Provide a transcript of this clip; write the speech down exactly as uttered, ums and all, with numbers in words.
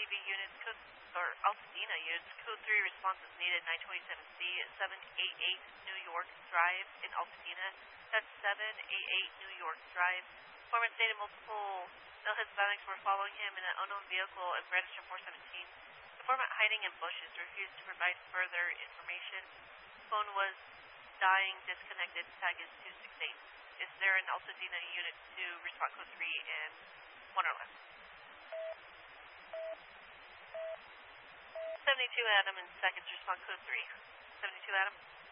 V units, code, or Altadena units, code three response is needed, nine twenty-seven C, seven eighty-eight New York Drive in Altadena. That's seven eighty-eight New York Drive. Informant stated multiple male Hispanics were following him in an unknown vehicle and registered four seventeen. Informant hiding in bushes refused to provide further information. Phone was dying, disconnected, tag is two six eight. Is there an Altadena unit to respond code three and one or less? seventy-two Adam in seconds, respond code three. seventy-two Adam.